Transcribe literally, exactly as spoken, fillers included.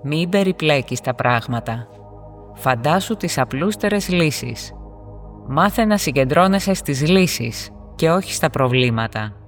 Μην περιπλέκεις τα πράγματα. Φαντάσου τις απλούστερες λύσεις. Μάθε να συγκεντρώνεσαι στις λύσεις και όχι στα προβλήματα.